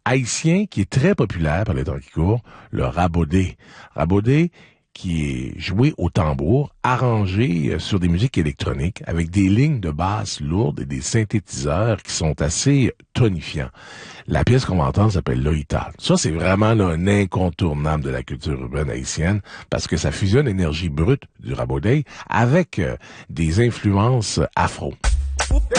haïtien qui est très populaire par les temps qui courent, le rabaudé. Rabaudé qui est joué au tambour, arrangé sur des musiques électroniques, avec des lignes de basse lourdes et des synthétiseurs qui sont assez tonifiants. La pièce qu'on va entendre s'appelle Loïtal. Ça, c'est vraiment là, un incontournable de la culture urbaine haïtienne, parce que ça fusionne l'énergie brute du rabaudé avec des influences afro.